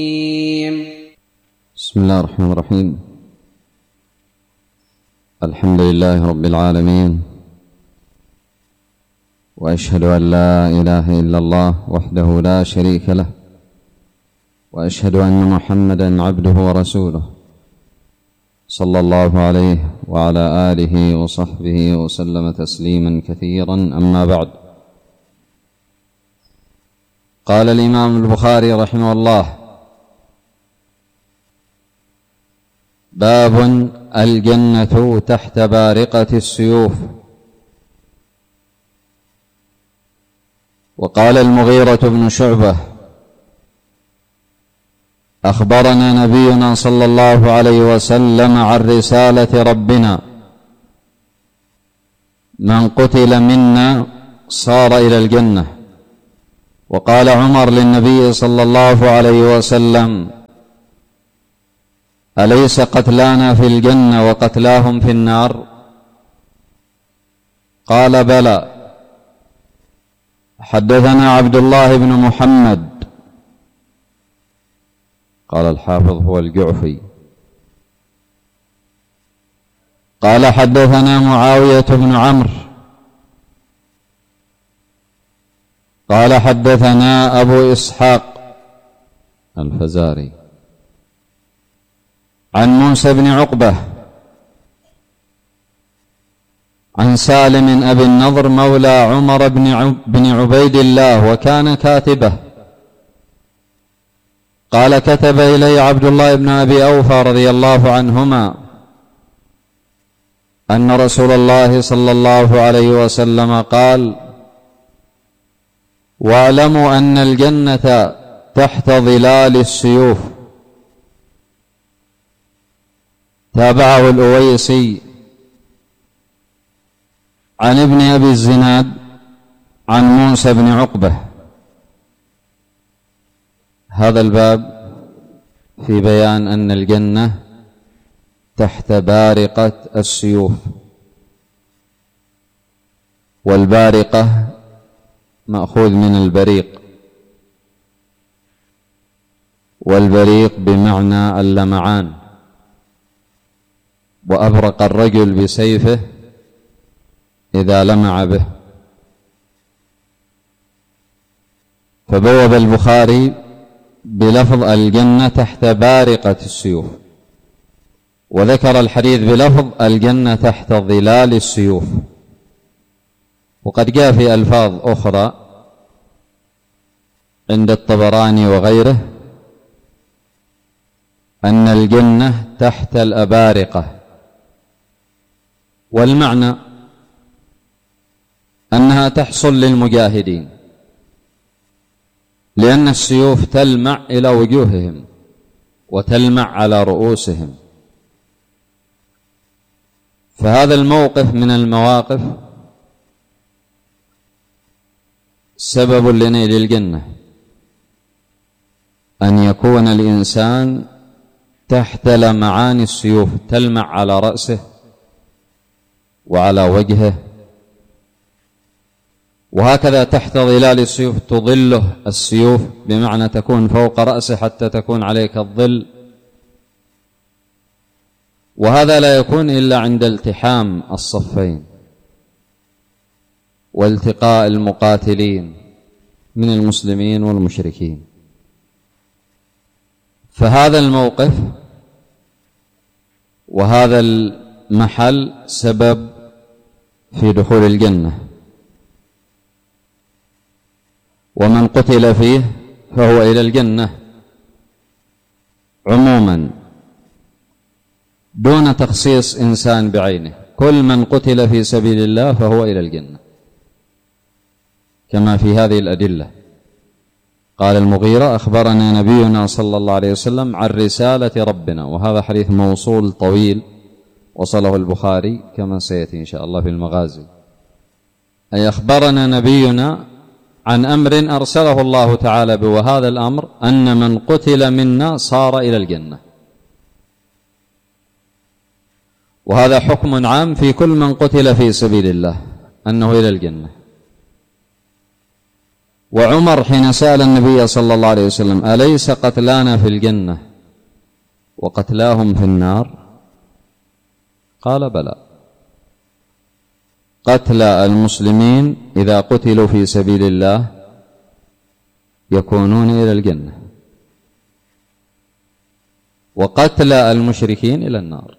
بسم الله الرحمن الرحيم. الحمد لله رب العالمين، وأشهد أن لا إله إلا الله وحده لا شريك له، وأشهد أن محمدا عبده ورسوله صلى الله عليه وعلى آله وصحبه وسلم تسليما كثيرا. أما بعد، قال الإمام البخاري رحمه الله: باب الجنة تحت بارقة السيوف. وقال المغيرة بن شعبة: أخبرنا نبينا صلى الله عليه وسلم عن رسالة ربنا: من قتل منا صار إلى الجنة. وقال عمر للنبي صلى الله عليه وسلم: أليس قتلانا في الجنة وقتلاهم في النار؟ قال: بلى. حدثنا عبد الله بن محمد، قال الحافظ هو الجعفي، قال حدثنا معاوية بن عمرو، قال حدثنا أبو إسحاق الفزاري عن موسى بن عقبة عن سالم أبي النضر مولى عمر بن عبيد الله، وكان كاتبه، قال: كتب إلي عبد الله بن أبي أوفى رضي الله عنهما أن رسول الله صلى الله عليه وسلم قال: واعلموا أن الجنة تحت ظلال السيوف. تابعه الأويسي عن ابن أبي الزناد عن موسى بن عقبة. هذا الباب في بيان أن الجنة تحت بارقة السيوف. والبارقة مأخوذ من البريق، والبريق بمعنى اللمعان، وأبرق الرجل بسيفه إذا لمع به. فبوب البخاري بلفظ الجنة تحت بارقة السيوف، وذكر الحديث بلفظ الجنة تحت ظلال السيوف. وقد جاء في ألفاظ أخرى عند الطبراني وغيره أن الجنة تحت الأبارقة، والمعنى أنها تحصل للمجاهدين، لأن السيوف تلمع إلى وجوههم وتلمع على رؤوسهم. فهذا الموقف من المواقف سبب لنيل الجنة، أن يكون الإنسان تحت لمعان السيوف تلمع على رأسه وعلى وجهه، وهكذا تحت ظلال السيوف تظله السيوف، بمعنى تكون فوق رأسه حتى تكون عليك الظل. وهذا لا يكون إلا عند التحام الصفين والتقاء المقاتلين من المسلمين والمشركين. فهذا الموقف وهذا المحل سبب في دخول الجنة، ومن قتل فيه فهو إلى الجنة عموما دون تخصيص إنسان بعينه. كل من قتل في سبيل الله فهو إلى الجنة، كما في هذه الأدلة. قال المغيرة: أخبرنا نبينا صلى الله عليه وسلم عن رسالة ربنا. وهذا حديث موصول طويل وصله البخاري كما سيأتي إن شاء الله في المغازي. أي أخبرنا نبينا عن أمر أرسله الله تعالى به، وهذا الأمر أن من قتل منا صار إلى الجنة. وهذا حكم عام في كل من قتل في سبيل الله، أنه إلى الجنة. وعمر حين سأل النبي صلى الله عليه وسلم: أليس قتلانا في الجنة وقتلاهم في النار؟ قال: بلى، قتلى المسلمين إذا قتلوا في سبيل الله يكونون إلى الجنة، وقتلى المشركين إلى النار.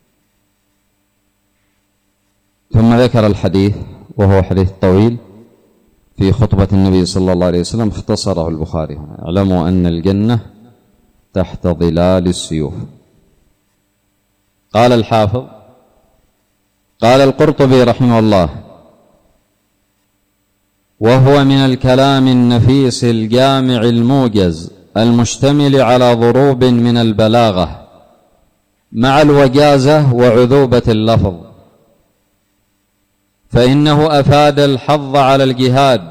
ثم ذكر الحديث وهو حديث طويل في خطبة النبي صلى الله عليه وسلم، اختصره البخاري هنا: اعلموا أن الجنة تحت ظلال السيوف. قال الحافظ: قال القرطبي رحمه الله: وهو من الكلام النفيس الجامع الموجز المشتمل على ضروب من البلاغة مع الوجازة وعذوبة اللفظ، فإنه أفاد الحظ على الجهاد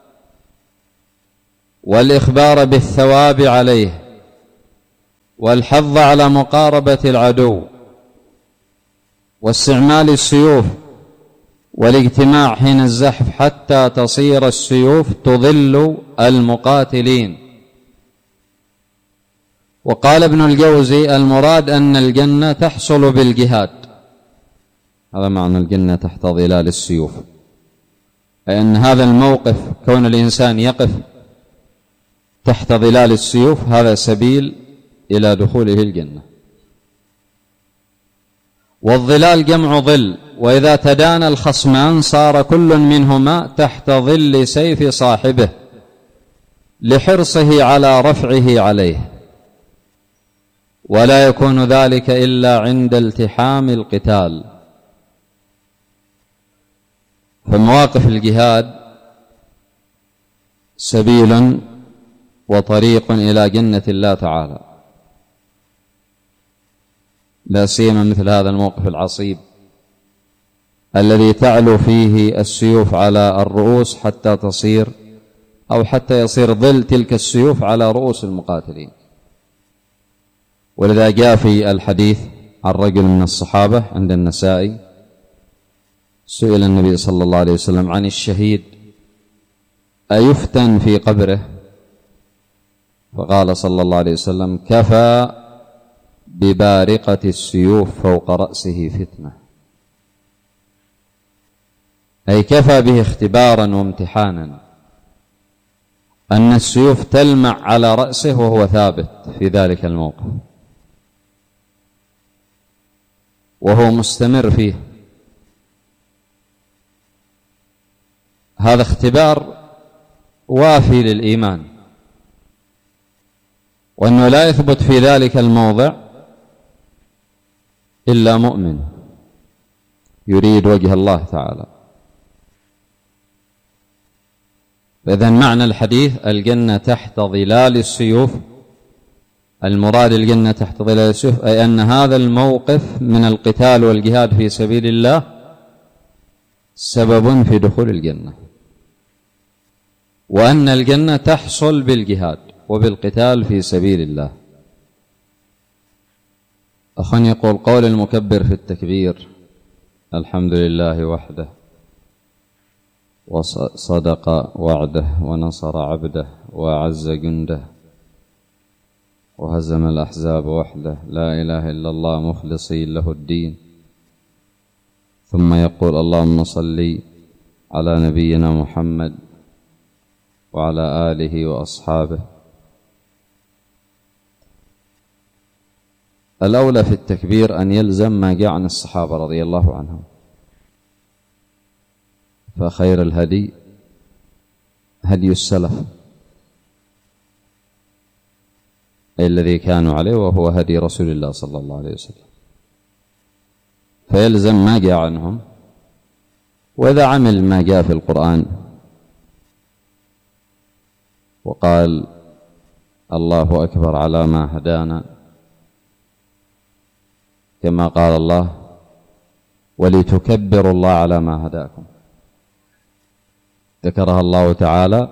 والإخبار بالثواب عليه والحظ على مقاربة العدو واستعمال السيوف والاجتماع حين الزحف حتى تصير السيوف تضل المقاتلين. وقال ابن الجوزي: المراد أن الجنة تحصل بالجهاد، هذا معنى الجنة تحت ظلال السيوف، أي أن هذا الموقف كون الإنسان يقف تحت ظلال السيوف هذا سبيل إلى دخوله الجنة. والظلال جمع ظل، وإذا تدانى الخصمان صار كل منهما تحت ظل سيف صاحبه لحرصه على رفعه عليه، ولا يكون ذلك إلا عند التحام القتال. فمواقف الجهاد سبيل وطريق إلى جنة الله تعالى، لا سيما مثل هذا الموقف العصيب الذي تعلو فيه السيوف على الرؤوس حتى تصير أو حتى يصير ظل تلك السيوف على رؤوس المقاتلين. ولذا جاء في الحديث عن رجل من الصحابة عند النسائي: سئل النبي صلى الله عليه وسلم عن الشهيد: أيفتن في قبره؟ فقال صلى الله عليه وسلم: كفى ببارقة السيوف فوق رأسه فتنة، أي كفى به اختبارا وامتحانا أن السيوف تلمع على رأسه وهو ثابت في ذلك الموقف وهو مستمر فيه. هذا اختبار وافي للإيمان، وأنه لا يثبت في ذلك الموضع إلا مؤمن يريد وجه الله تعالى. فإذن معنى الحديث الجنة تحت ظلال السيوف، المراد الجنة تحت ظلال السيوف أي أن هذا الموقف من القتال والجهاد في سبيل الله سبب في دخول الجنة، وأن الجنة تحصل بالجهاد وبالقتال في سبيل الله. أخوان يقول: قول المكبر في التكبير: الحمد لله وحده وصدق وعده ونصر عبده وأعز جنده وهزم الأحزاب وحده، لا إله إلا الله مخلصين له الدين، ثم يقول: اللهم صل على نبينا محمد وعلى آله وأصحابه. الأولى في التكبير أن يلزم ما جاء عن الصحابة رضي الله عنهم، فخير الهدي هدي السلف أي الذي كانوا عليه، وهو هدي رسول الله صلى الله عليه وسلم، فيلزم ما جاء عنهم. وإذا عمل ما جاء في القرآن وقال: الله أكبر على ما هدانا، كما قال الله: ولتكبروا الله على ما هداكم، ذكرها الله تعالى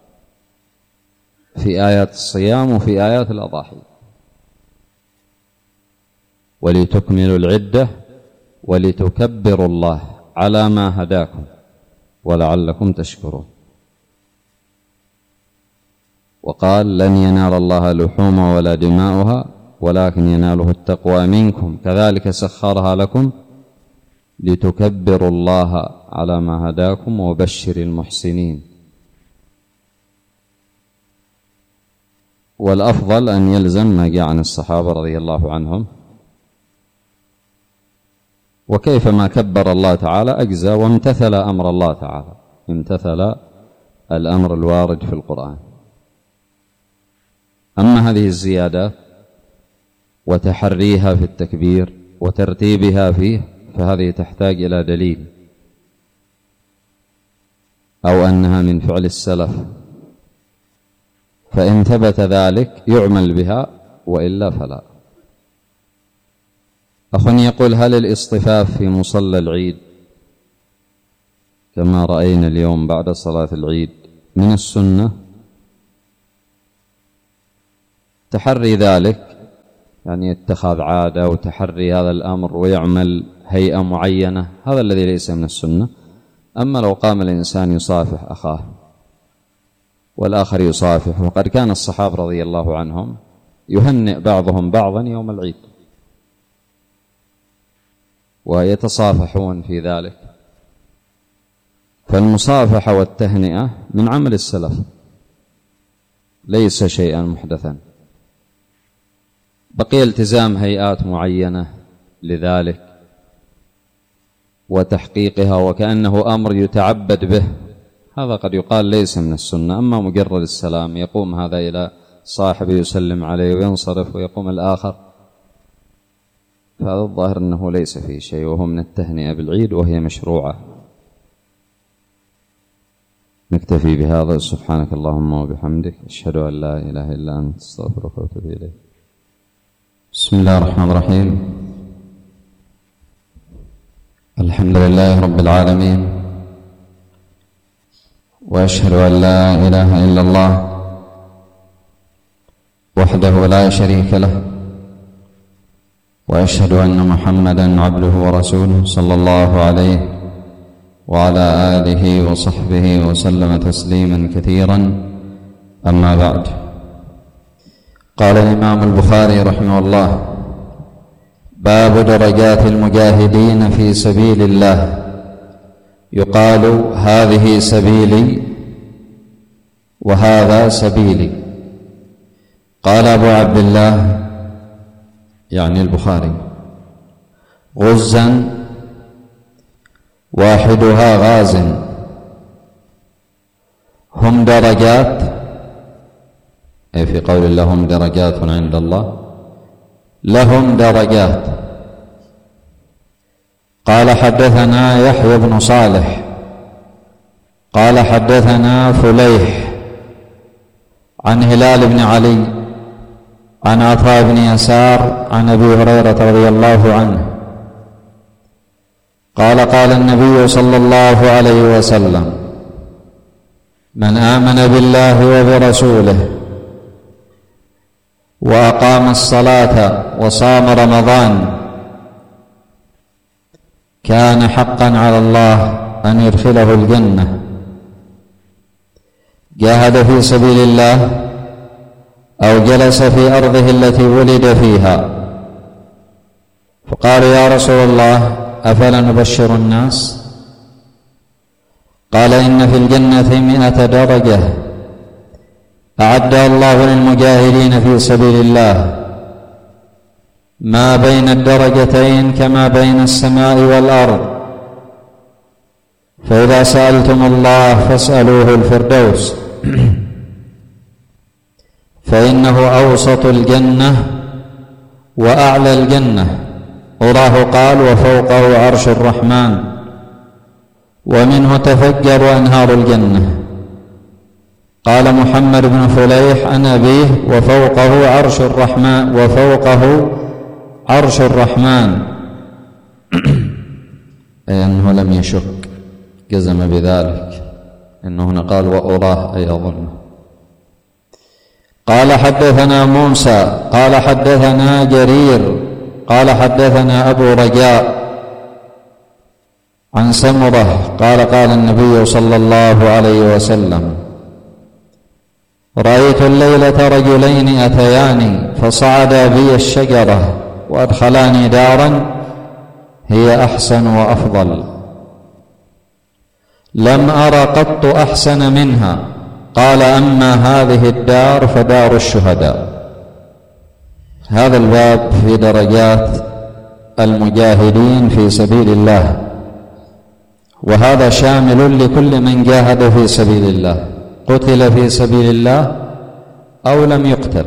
في آيات الصيام وفي آيات الأضاحي: ولتكملوا العدة ولتكبروا الله على ما هداكم ولعلكم تشكرون. وقال لن ينال الله لحومها ولا دماؤها ولكن يناله التقوى منكم كذلك سخرها لكم لتكبروا الله على ما هداكم وبشر المحسنين. والأفضل أن يلزم ما جاء عن الصحابة رضي الله عنهم، وكيفما كبر الله تعالى أجزى وامتثل أمر الله تعالى، امتثل الأمر الوارد في القرآن. أما هذه الزيادات وتحريها في التكبير وترتيبها فيه فهذه تحتاج إلى دليل، أو أنها من فعل السلف، فإن ثبت ذلك يعمل بها وإلا فلا. أخ يقول: هل الاصطفاف في مصلى العيد كما رأينا اليوم بعد صلاة العيد من السنة؟ تحري ذلك يعني اتخاذ عادة وتحري هذا الأمر ويعمل هيئة معينة، هذا الذي ليس من السنة. أما لو قام الإنسان يصافح أخاه والآخر يصافح، وقد كان الصحابة رضي الله عنهم يهنئ بعضهم بعضا يوم العيد ويتصافحون في ذلك، فالمصافحة والتهنئة من عمل السلف ليس شيئا محدثا. بقي التزام هيئات معينة لذلك وتحقيقها وكأنه أمر يتعبد به، هذا قد يقال ليس من السنة. أما مجرد السلام، يقوم هذا إلى صاحبه يسلم عليه وينصرف ويقوم الآخر، فهذا الظاهر أنه ليس فيه شيء، وهو من التهنئة بالعيد وهي مشروعة. نكتفي بهذا. سبحانك اللهم وبحمدك، أشهد أن لا إله إلا أنت، أستغفرك وأتوب إليك. بسم الله الرحمن الرحيم. الحمد لله رب العالمين، وأشهد أن لا إله إلا الله وحده لا شريك له، وأشهد أن محمدًا عبده ورسوله صلى الله عليه وعلى آله وصحبه وسلم تسليمًا كثيرًا. أما بعد، قال الإمام البخاري رحمه الله: باب درجات المجاهدين في سبيل الله. يقال هذه سبيلي وهذا سبيلي. قال أبو عبد الله يعني البخاري: غزا واحدها غاز، هم درجات، أي في قول الله هم درجات عند الله، لهم درجات. قال حدثنا يحيى بن صالح قال حدثنا فليح عن هلال بن علي عن عطاء بن يسار عن أبي هريرة رضي الله عنه قال: قال النبي صلى الله عليه وسلم: من آمن بالله وبرسوله وأقام الصلاة وصام رمضان كان حقا على الله أن يدخله الجنة. جاهد في سبيل الله أو جلس في أرضه التي ولد فيها، فقال: يا رسول الله أفلا نبشر الناس؟ قال: إن في الجنة 100 درجة أعدها الله للمجاهدين في سبيل الله، ما بين الدرجتين كما بين السماء والأرض، فإذا سألتم الله فاسألوه الفردوس، فإنه أوسط الجنة وأعلى الجنة. أراه قال: وفوقه عرش الرحمن، ومنه تفجر أنهار الجنة. قال محمد بن فليح عن أبيه: وفوقه عرش الرحمن، وفوقه عرش الرحمن، أي أنه لم يشك، جزم بذلك، إنه هنا قال وأراه أي أظن. قال حدثنا موسى قال حدثنا جرير قال حدثنا أبو رجاء عن سمرة قال: قال النبي صلى الله عليه وسلم: رأيت الليلة رجلين أتياني فصعدا بي الشجرة وأدخلاني دارا هي أحسن وأفضل، لم أر قط أحسن منها. قال: أما هذه الدار فدار الشهداء. هذا الباب في درجات المجاهدين في سبيل الله، وهذا شامل لكل من جاهد في سبيل الله، قتل في سبيل الله أو لم يقتل،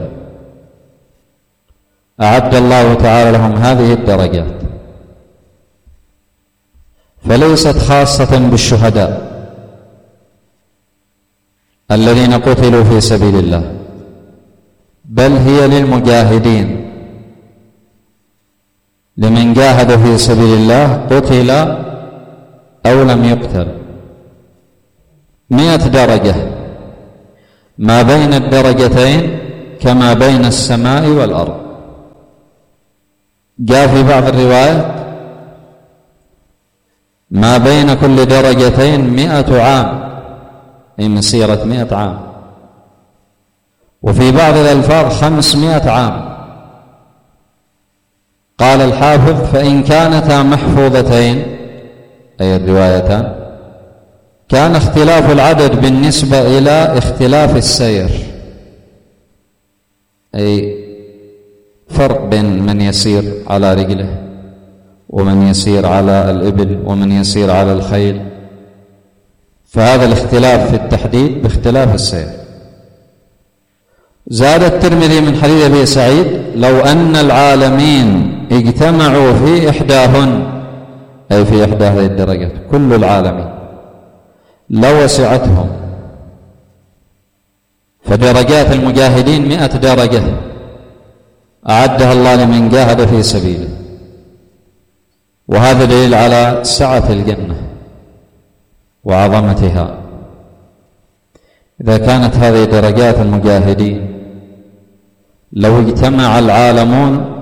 أعد الله تعالى لهم هذه الدرجات، فليست خاصة بالشهداء الذين قتلوا في سبيل الله، بل هي للمجاهدين، لمن جاهد في سبيل الله قتل أو لم يقتل. 100 درجة، ما بين الدرجتين كما بين السماء والأرض. جاء في بعض الروايات ما بين كل درجتين 100 عام، أي مسيرة 100 عام، وفي بعض الألفاظ 500 عام. قال الحافظ: فإن كانتا محفوظتين، أي الروايتان، كان اختلاف العدد بالنسبة إلى اختلاف السير، أي فرق بين من يسير على رجله ومن يسير على الإبل ومن يسير على الخيل، فهذا الاختلاف في التحديد باختلاف السير. زاد الترمذي من حديث أبي سعيد: لو أن العالمين اجتمعوا في إحداهن، أي في إحدى هذه الدرجات، كل العالمين، لوسعتهم. فدرجات المجاهدين 100 درجة أعدها الله لمن جاهد في سبيله، وهذا دليل على سعة الجنة وعظمتها. إذا كانت هذه درجات المجاهدين، لو اجتمع العالمون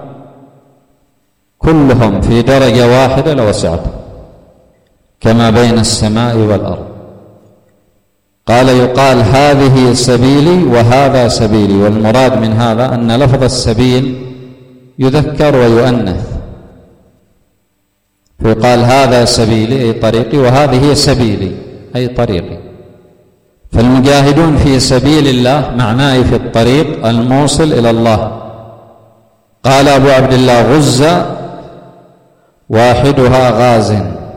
كلهم في درجة واحدة لوسعتهم كما بين السماء والأرض. قال: يقال هذه سبيلي وهذا سبيلي، والمراد من هذا أن لفظ السبيل يذكر ويؤنث، فيقال هذا سبيلي أي طريقي، وهذه سبيلي أي طريقي. فالمجاهدون في سبيل الله معناه في الطريق الموصل إلى الله. قال أبو عبد الله: غزة واحدها غاز،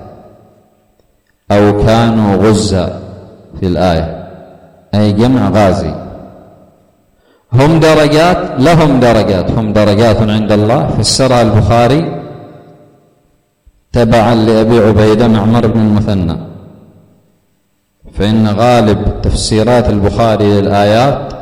أو كانوا غزة في الآية، أي جمع غازي. هم درجات، لهم درجات، هم درجات عند الله. فسرها البخاري تبعا لأبي عبيدة معمر بن المثنى، فإن غالب تفسيرات البخاري للآيات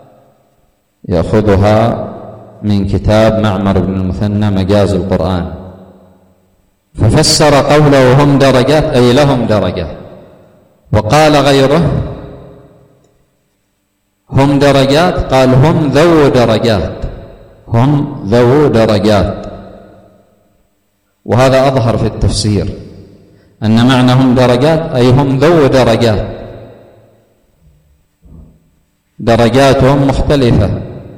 يأخذها من كتاب معمر بن المثنى مجاز القرآن، ففسر قوله هم درجات أي لهم درجات. وقال غيره هم درجات، قال هم ذو درجات، هم ذو درجات، وهذا أظهر في التفسير أن معنى هم درجات أي هم ذو درجات، درجاتهم مختلفة.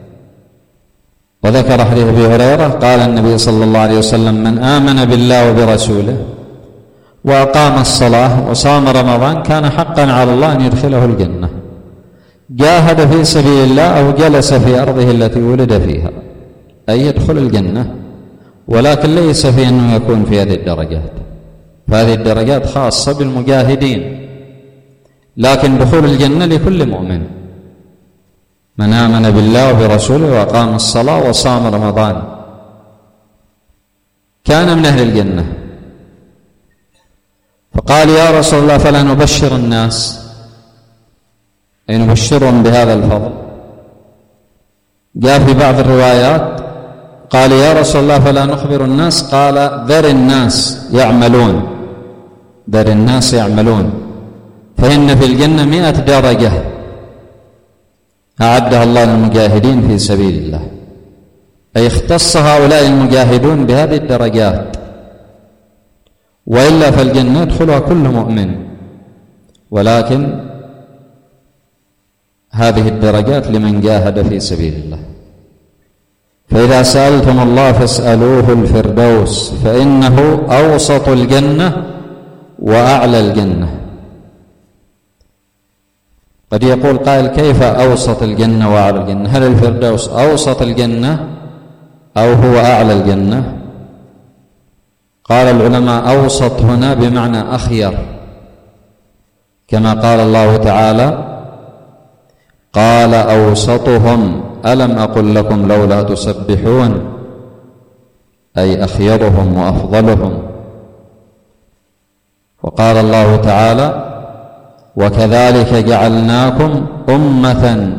وذكر حديث أبي هريرة قال النبي صلى الله عليه وسلم: من آمن بالله وبرسوله وأقام الصلاة وصام رمضان كان حقا على الله أن يدخله الجنة. جاهد في سبيل الله أو جلس في أرضه التي ولد فيها، أي يدخل الجنة، ولكن ليس في أنه يكون في هذه الدرجات، فهذه الدرجات خاصة بالمجاهدين، لكن دخول الجنة لكل مؤمن من آمن بالله وبرسوله وأقام الصلاة وصام رمضان كان من أهل الجنة. فقال: يا رسول الله فلا نبشر الناس، أي نبشرهم بهذا الفضل. جاء في بعض الروايات قال: يا رسول الله فلا نخبر الناس، قال: ذر الناس يعملون، ذر الناس يعملون، فإن في الجنة 100 درجة أعدها الله للمجاهدين في سبيل الله، أي اختص هؤلاء المجاهدون بهذه الدرجات، وإلا فالجنة يدخلها كل مؤمن، ولكن هذه الدرجات لمن جاهد في سبيل الله. فإذا سألتم الله فاسألوه الفردوس فإنه أوسط الجنة وأعلى الجنة. قد يقول قائل كيف أوسط الجنة وأعلى الجنة؟ هل الفردوس أوسط الجنة أو هو أعلى الجنة؟ قال العلماء أوسط هنا بمعنى أخير، كما قال الله تعالى قال أوسطهم ألم أقل لكم لولا تسبحون، أي أخيرهم وأفضلهم. وقال الله تعالى وكذلك جعلناكم أمة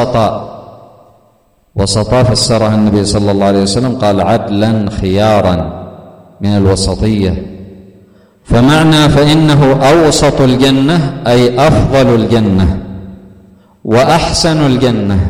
وسطا فسرها النبي صلى الله عليه وسلم قال عدلا خيارا من الوسطية. فمعنى فإنه أوسط الجنة أي أفضل الجنة وأحسن الجنة.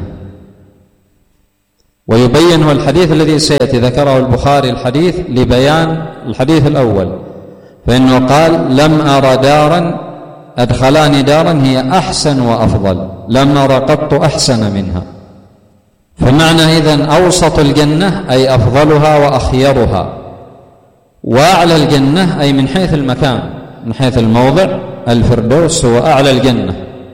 ويبينه الحديث الذي سيأتي ذكره البخاري الحديث لبيان الحديث الأول، فإنه قال لم أرى دارا أدخلاني دارا هي أحسن وأفضل، لم أرى قط أحسن منها. فمعنى إذن أوسط الجنة أي أفضلها وأخيرها، وأعلى الجنة أي من حيث المكان من حيث الموضع الفردوس هو أعلى الجنة.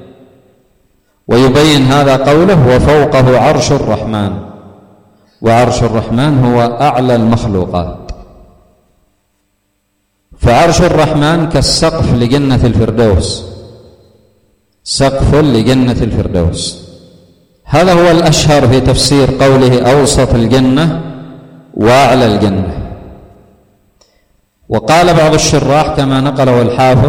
ويبين هذا قوله وفوقه عرش الرحمن، وعرش الرحمن هو أعلى المخلوقات. فعرش الرحمن كالسقف لجنة الفردوس، سقف لجنة الفردوس. هذا هو الأشهر في تفسير قوله أوسط الجنة وأعلى الجنة. وقال بعض الشراح كما نقله الحافظ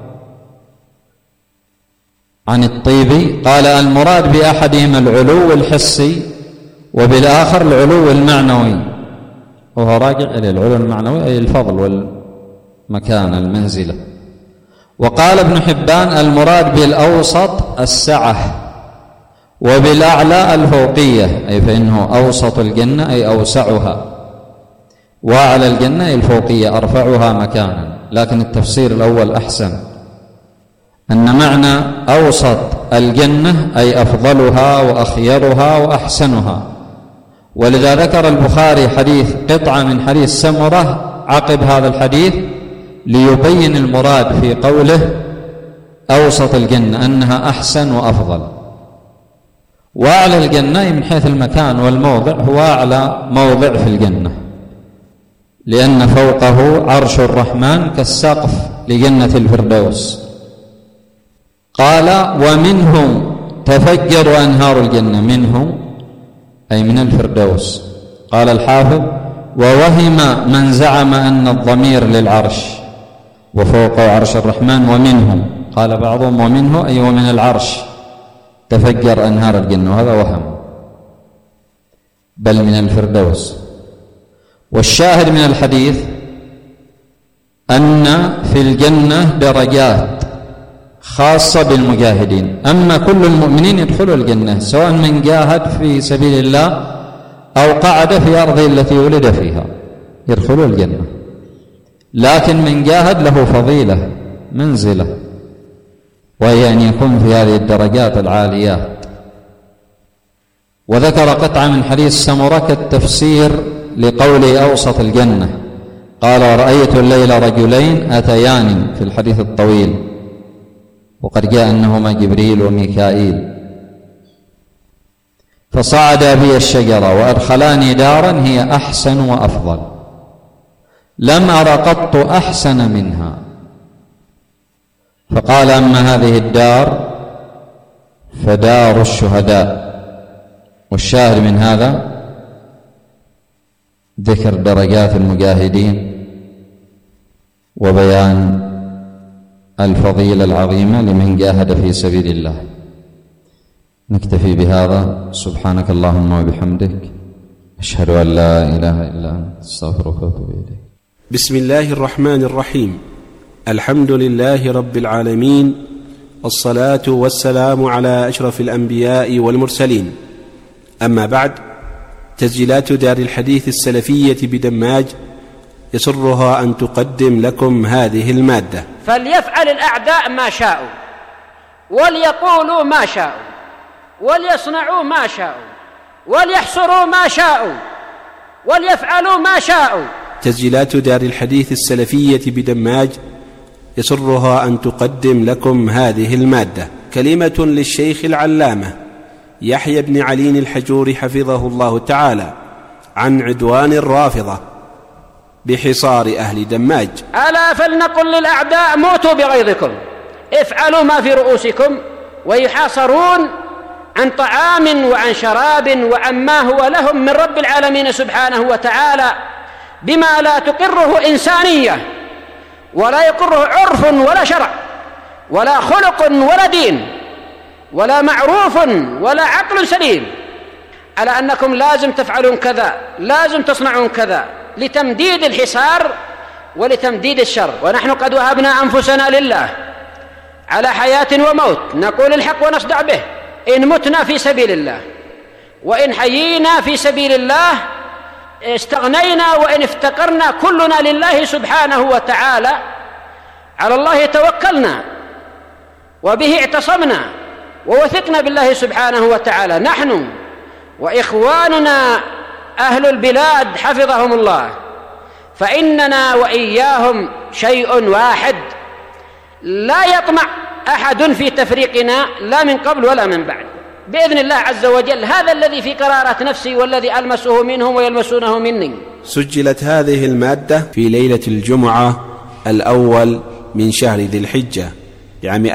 عن الطيبي قال المراد بأحدهما العلو الحسي وبالآخر العلو المعنوي، وهو راجع إلى العلو المعنوي أي الفضل والمكان المنزلة. وقال ابن حبان المراد بالأوسط السعة وبالأعلى الفوقية، أي فإنه أوسط الجنة أي أوسعها، وأعلى الجنة أي الفوقية أرفعها مكانا. لكن التفسير الأول أحسن، أن معنى أوسط الجنة أي أفضلها وأخيرها وأحسنها. ولذا ذكر البخاري حديث قطعة من حديث سمرة عقب هذا الحديث ليبين المراد في قوله أوسط الجنة أنها أحسن وأفضل. وأعلى الجنة من حيث المكان والموضع هو أعلى موضع في الجنة، لأن فوقه عرش الرحمن كالسقف لجنة الفردوس. قال ومنه تفجر أنهار الجنة، منه أي من الفردوس. قال الحافظ ووهم من زعم أن الضمير للعرش وفوقه عرش الرحمن ومنه، قال بعضهم ومنه أي ومن العرش تفجر أنهار الجنة، وهذا وهم، بل من الفردوس. والشاهد من الحديث أن في الجنة درجات خاصة بالمجاهدين، أما كل المؤمنين يدخلوا الجنة سواء من جاهد في سبيل الله أو قعد في أرضه التي ولد فيها يدخلوا الجنة، لكن من جاهد له فضيلة منزلة، وهي أن يكون في هذه الدرجات العاليات. وذكر قطعة من حديث سمرة كالتفسير لقوله أوسط الجنة، قال ورأيت الليل رجلين أتيان في الحديث الطويل، وقد جاء أنهما جبريل وميكائيل، فصعدا بي الشجرة وأدخلاني دارا هي أحسن وأفضل، لم أر قط أحسن منها. فقال أما هذه الدار فدار الشهداء. والشاهد من هذا ذكر درجات المجاهدين وبيان الفضيلة العظيمة لمن جاهد في سبيل الله. نكتفي بهذا. سبحانك اللهم وبحمدك، أشهد أن لا إله إلا أنت، أستغفرك وأتوب إليك. بسم الله الرحمن الرحيم. الحمد لله رب العالمين، والصلاة والسلام على أشرف الأنبياء والمرسلين. أما بعد، تسجيلات دار الحديث السلفية بدماج يسرها أن تقدم لكم هذه المادة. فليفعل الأعداء ما شاءوا وليقولوا ما شاءوا، وليصنعوا ما شاءوا وليحصروا ما شاءوا وليفعلوا ما شاءوا. تسجيلات دار الحديث السلفية بدماج يسرها أن تقدم لكم هذه المادة. كلمة للشيخ العلامة يحيى بن علي الحجوري حفظه الله تعالى عن عدوان الرافضة بحصار أهل دماج. ألا فلنقل للأعداء موتوا بغيظكم، افعلوا ما في رؤوسكم، ويحاصرون عن طعام وعن شراب وعن ما هو لهم من رب العالمين سبحانه وتعالى بما لا تقره إنسانية ولا يقره عرف ولا شرع ولا خلق ولا دين ولا معروف ولا عقل سليم، على أنكم لازم تفعلون كذا، لازم تصنعون كذا لتمديد الحصار ولتمديد الشر. ونحن قد وهبنا أنفسنا لله على حياة وموت، نقول الحق ونصدع به، إن متنا في سبيل الله وإن حيينا في سبيل الله، استغنينا وإن افتقرنا، كلنا لله سبحانه وتعالى. على الله توكلنا وبه اعتصمنا ووثقنا بالله سبحانه وتعالى، نحن وإخواننا أهل البلاد حفظهم الله، فإننا وإياهم شيء واحد، لا يطمع أحد في تفريقنا لا من قبل ولا من بعد بإذن الله عز وجل. هذا الذي في قرارة نفسي والذي ألمسه منهم ويلمسونه مني. سجلت هذه المادة في ليلة الجمعة الأول من شهر ذي الحجة لعام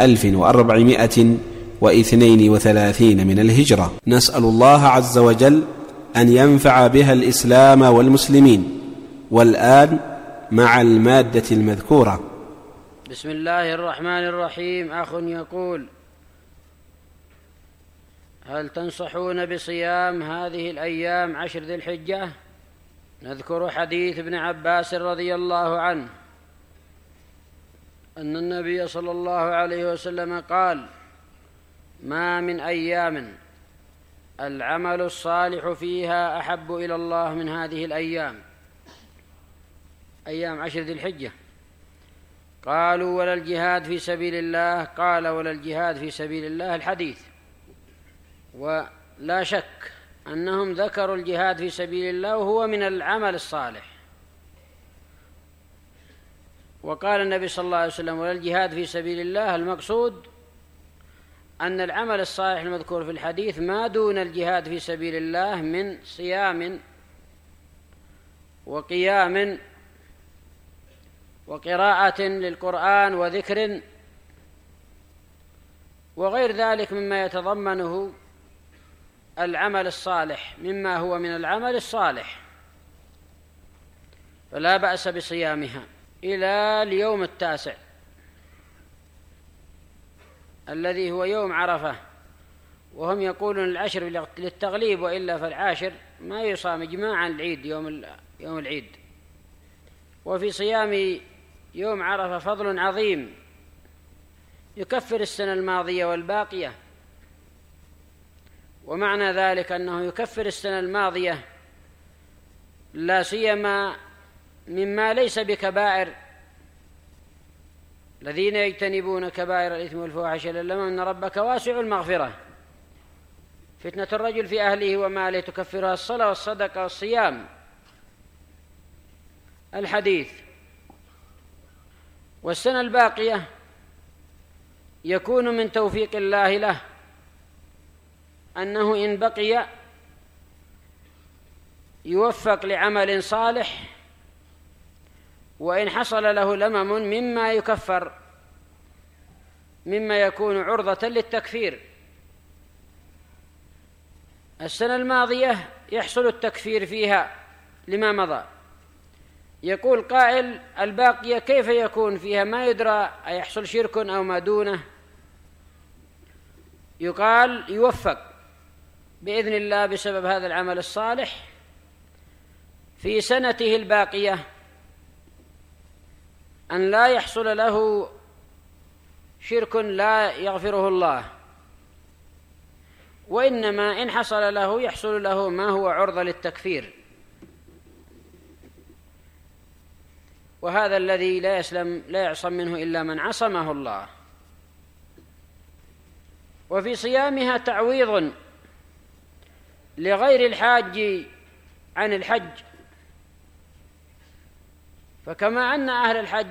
1432 من الهجرة. نسأل الله عز وجل أن ينفع بها الإسلام والمسلمين. والآن مع المادة المذكورة. بسم الله الرحمن الرحيم. أخ يقول: هل تنصحون بصيام هذه الأيام 10 ذي الحجة؟ نذكر حديث ابن عباس رضي الله عنه أن النبي صلى الله عليه وسلم قال: ما من أيام العمل الصالح فيها أحب إلى الله من هذه الأيام، أيام 10 ذي الحجة. قالوا: ولا الجهاد في سبيل الله؟ قال: ولا الجهاد في سبيل الله. الحديث. ولا شك أنهم ذكروا الجهاد في سبيل الله وهو من العمل الصالح. وقال النبي صلى الله عليه وسلم: ولا الجهاد في سبيل الله. المقصود أن العمل الصالح المذكور في الحديث ما دون الجهاد في سبيل الله من صيام وقيام وقراءة للقرآن وذكر وغير ذلك مما يتضمنه العمل الصالح مما هو من العمل الصالح، فلا بأس بصيامها إلى اليوم 9 الذي هو يوم عرفة. وهم يقولون 10 للتغليب، وإلا فالعاشر ما يصام إجماعا العيد يوم العيد. وفي صيام يوم عرفة فضل عظيم يكفر السنة الماضية والباقية. ومعنى ذلك أنه يكفر السنة الماضية لا سيما مما ليس بكبائر، الذين يجتنبون كبائر الإثم والفواحش إلا اللمم إن ربك واسع المغفرة. فتنة الرجل في أهله وماله تكفرها الصلاة والصدقة والصيام. الحديث. والسنة الباقية يكون من توفيق الله له أنه إن بقي يوفق لعمل صالح، وإن حصل له لمم مما يكفر مما يكون عرضة للتكفير. السنة الماضية يحصل التكفير فيها لما مضى. يقول قائل: الباقية كيف يكون فيها ما يدرى أيحصل شرك أو ما دونه؟ يقال يوفق بإذن الله بسبب هذا العمل الصالح في سنته الباقية أن لا يحصل له شرك لا يغفره الله، وإنما إن حصل له يحصل له ما هو عرضة للتكفير. وهذا الذي لا يعصم منه إلا من عصمه الله. وفي صيامها تعويض لغير الحاج عن الحج، فكما أن أهل الحج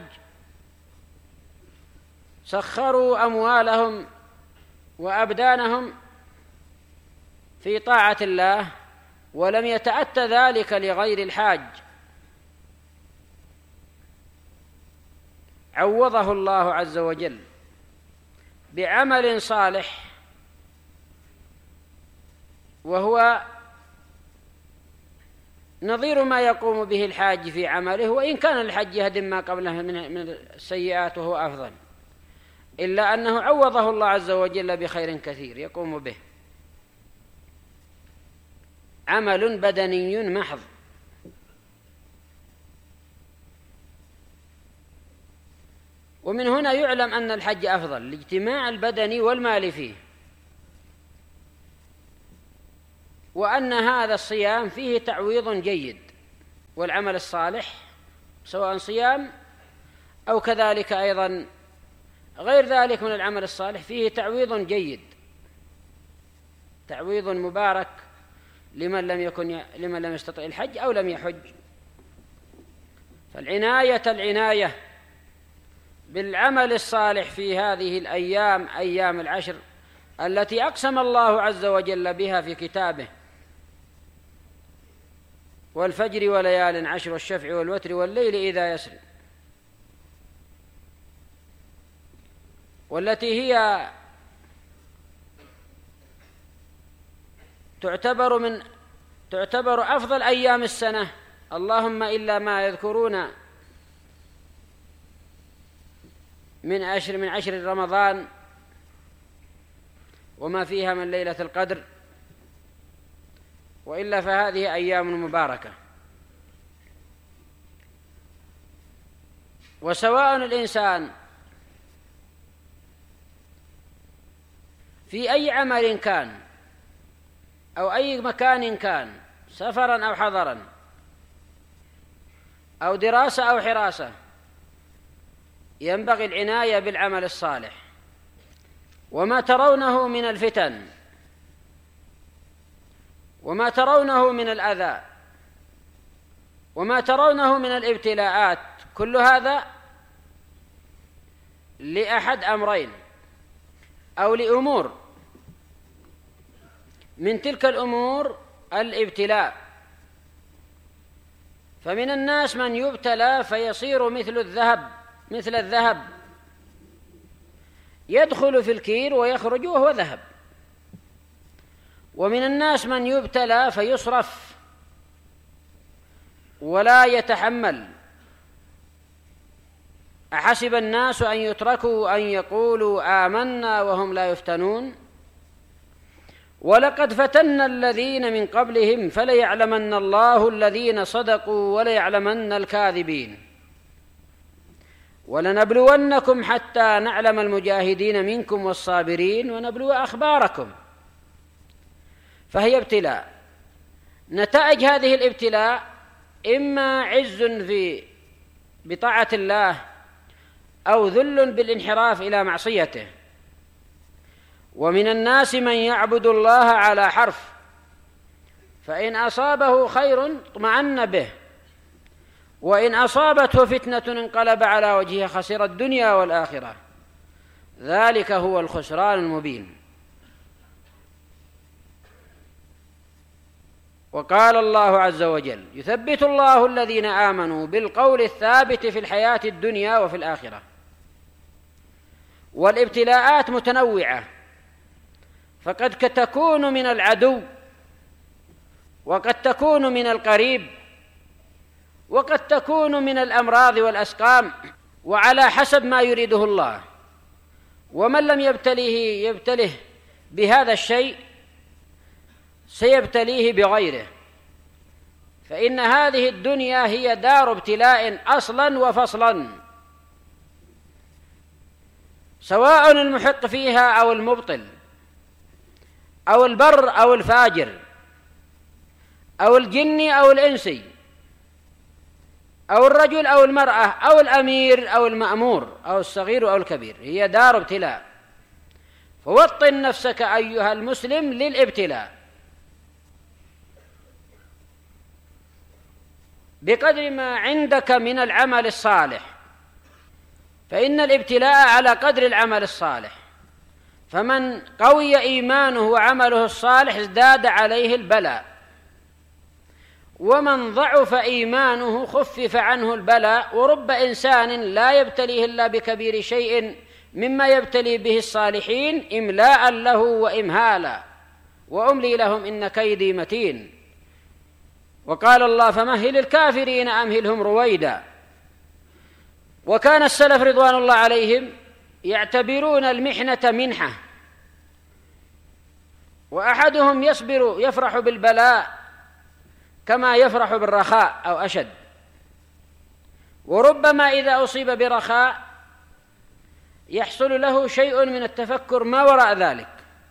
سخروا أموالهم وأبدانهم في طاعة الله ولم يتأتى ذلك لغير الحاج، عوضه الله عز وجل بعمل صالح، وهو نظير ما يقوم به الحاج في عمله، وإن كان الحج يهدم ما قبله من السيئات وهو أفضل، إلا أنه عوضه الله عز وجل بخير كثير يقوم به، عمل بدني محض. ومن هنا يعلم أن الحج أفضل لاجتماع البدن والمال فيه، وأن هذا الصيام فيه تعويض جيد، والعمل الصالح سواء صيام أو كذلك أيضا غير ذلك من العمل الصالح فيه تعويض جيد، تعويض مبارك لمن لم يستطع الحج أو لم يحج. فالعناية بالعمل الصالح في هذه الأيام، أيام العشر التي أقسم الله عز وجل بها في كتابه: والفجر وليال عشر والشفع والوتر والليل إذا يسر، والتي هي تعتبر أفضل أيام السنة، اللهم إلا ما يذكرون من عشر رمضان وما فيها من ليلة القدر، وإلا فهذه أيام مباركة. وسواء الإنسان في أي عمل كان أو أي مكان كان، سفرا أو حضرا أو دراسة أو حراسة، ينبغي العناية بالعمل الصالح. وما ترونه من الفتن وما ترونه من الأذى وما ترونه من الابتلاءات، كل هذا لأحد أمرين أو لأمور، من تلك الأمور الابتلاء. فمن الناس من يبتلى فيصير مثل الذهب، يدخل في الكير ويخرج وهو ذهب. ومن الناس من يبتلى فيصرف ولا يتحمل. أحسب الناس أن يتركوا أن يقولوا آمنا وهم لا يفتنون، ولقد فتنا الذين من قبلهم فليعلمن الله الذين صدقوا وليعلمن الكاذبين، ولنبلونكم حتى نعلم المجاهدين منكم والصابرين ونبلو أخباركم. فهي ابتلاء. نتائج هذه الابتلاء إما عز بطاعة الله أو ذل بالانحراف إلى معصيته. ومن الناس من يعبد الله على حرف، فإن أصابه خير اطمأن به، وإن أصابته فتنة انقلب على وجهه خسر الدنيا والآخرة، ذلك هو الخسران المبين. وقال الله عز وجل: يثبت الله الذين آمنوا بالقول الثابت في الحياة الدنيا وفي الآخرة. والابتلاءات متنوعة، فقد تكون من العدو، وقد تكون من القريب، وقد تكون من الأمراض والأسقام، وعلى حسب ما يريده الله. ومن لم يبتله بهذا الشيء سيبتليه بغيره، فإن هذه الدنيا هي دار ابتلاء أصلا وفصلا، سواء المحق فيها أو المبطل، أو البر أو الفاجر، أو الجن أو الإنسي، أو الرجل أو المرأة، أو الأمير أو المأمور، أو الصغير أو الكبير، هي دار ابتلاء. ووطن نفسك أيها المسلم للابتلاء بقدر ما عندك من العمل الصالح، فإن الابتلاء على قدر العمل الصالح، فمن قوي إيمانه وعمله الصالح ازداد عليه البلاء، ومن ضعف إيمانه خفف عنه البلاء. ورب إنسان لا يبتليه إلا بكبير شيء مما يبتلي به الصالحين إملاء له وإمهالا، وأملي لهم إن كيدي متين. وقال الله: فمهل الكافرين أمهلهم رويدا. وكان السلف رضوان الله عليهم يعتبرون المحنة منحة، وأحدهم يفرح بالبلاء كما يفرح بالرخاء أو أشد، وربما إذا أصيب برخاء يحصل له شيء من التفكر ما وراء ذلك،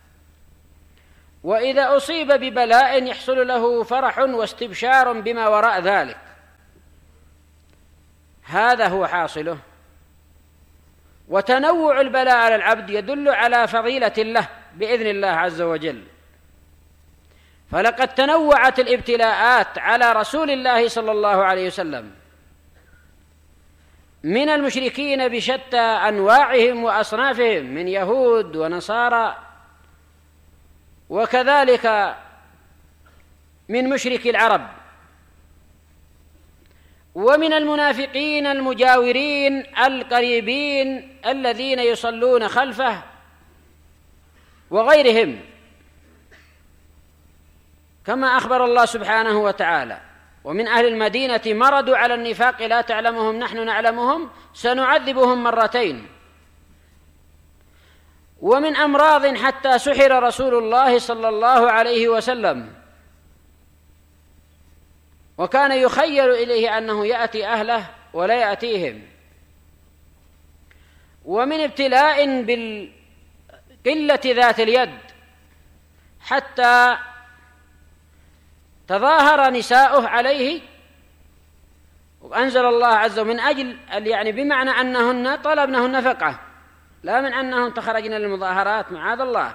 وإذا أصيب ببلاء يحصل له فرح واستبشار بما وراء ذلك. هذا هو حاصله. وتنوع البلاء على العبد يدل على فضيلة له بإذن الله عز وجل. فلقد تنوعت الابتلاءات على رسول الله صلى الله عليه وسلم من المشركين بشتى أنواعهم وأصنافهم من يهود ونصارى، وكذلك من مشركي العرب، ومن المنافقين المجاورين القريبين الذين يصلون خلفه وغيرهم، كما أخبر الله سبحانه وتعالى: ومن أهل المدينة مرضوا على النفاق لا تعلمهم نحن نعلمهم سنعذبهم مرتين. ومن أمراض حتى سحر رسول الله صلى الله عليه وسلم، وكان يخيل إليه أنه يأتي أهله ولا يأتيهم. ومن ابتلاء بالقلة ذات اليد حتى تظاهر نساؤه عليه، وأنزل الله عز وجل من أجل يعني بمعنى أنهن طلبنه النفقة، لا من أنهن تخرجن للمظاهرات، معاذ الله.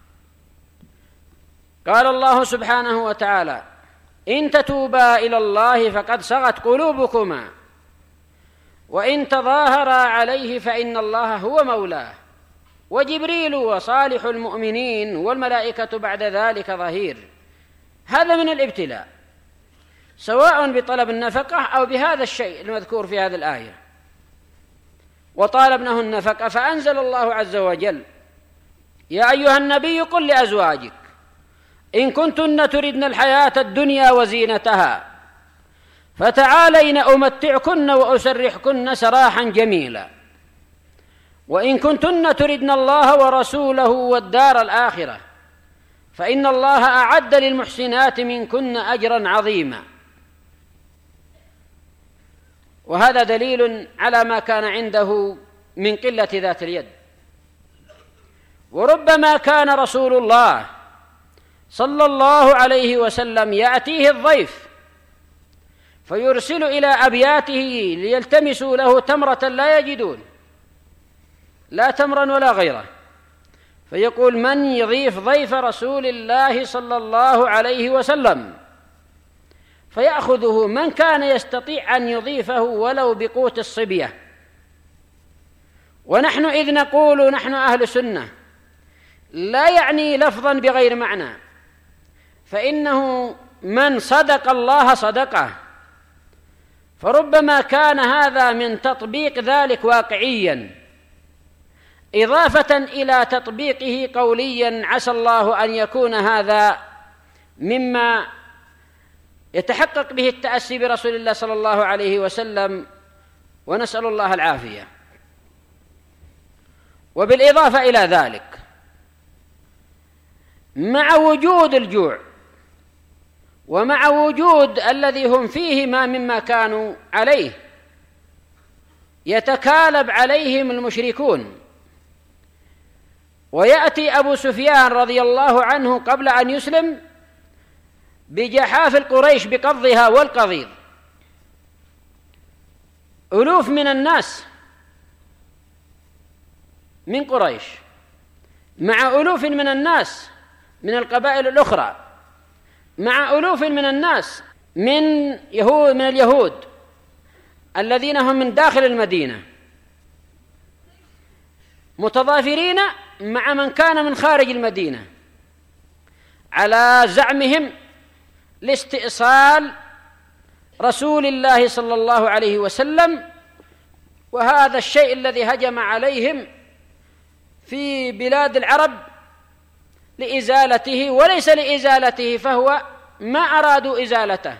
قال الله سبحانه وتعالى: إن تتوبا إلى الله فقد صغت قلوبكما وإن تظاهرا عليه فإن الله هو مولاه وجبريل وصالح المؤمنين والملائكة بعد ذلك ظهير. هذا من الابتلاء، سواء بطلب النفقة أو بهذا الشيء المذكور في هذه الآية. وطالبنه النفقة فأنزل الله عز وجل: يا أيها النبي قل لأزواجك إن كنتن تردن الحياة الدنيا وزينتها فتعالين أمتعكن وأسرحكن سراحا جميلا وإن كنتن تردن الله ورسوله والدار الآخرة فإن الله أعد للمحسنات منكن أجرا عظيما. وهذا دليل على ما كان عنده من قلة ذات اليد. وربما كان رسول الله صلى الله عليه وسلم يأتيه الضيف فيرسل إلى أبياته ليلتمسوا له تمرة لا يجدون، لا تمرا ولا غيره، فيقول: من يضيف ضيف رسول الله صلى الله عليه وسلم؟ فيأخذه من كان يستطيع أن يضيفه ولو بقوت الصبية. ونحن إذ نقول نحن أهل سنة لا يعني لفظا بغير معنى، فإنه من صدق الله صدقه، فربما كان هذا من تطبيق ذلك واقعيا إضافة إلى تطبيقه قوليا، عسى الله أن يكون هذا مما يتحقق به التأسي برسول الله صلى الله عليه وسلم، ونسأل الله العافية. وبالإضافة إلى ذلك، مع وجود الجوع ومع وجود الذي هم فيه ما مما كانوا عليه، يتكالب عليهم المشركون. ويأتي أبو سفيان رضي الله عنه قبل أن يسلم بجحاف القريش بقضها والقضيض، ألوف من الناس من قريش مع ألوف من الناس من القبائل الأخرى، مع ألوف من الناس من اليهود الذين هم من داخل المدينة، متضافرين مع من كان من خارج المدينة على زعمهم لاستئصال رسول الله صلى الله عليه وسلم، وهذا الشيء الذي هجم عليهم في بلاد العرب لإزالته، وليس لإزالته، فهو ما أرادوا إزالته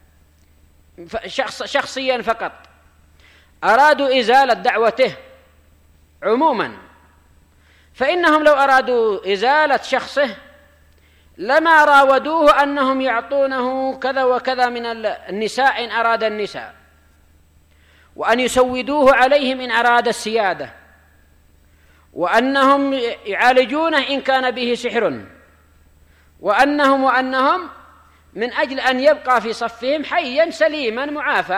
شخصيا فقط، أرادوا إزالة دعوته عموما. فإنهم لو أرادوا إزالة شخصه لما راودوه أنهم يعطونه كذا وكذا من النساء إن أراد النساء، وأن يسودوه عليهم إن أراد السيادة، وأنهم يعالجونه إن كان به سحر، وأنهم من أجل أن يبقى في صفهم حيا سليما معافى.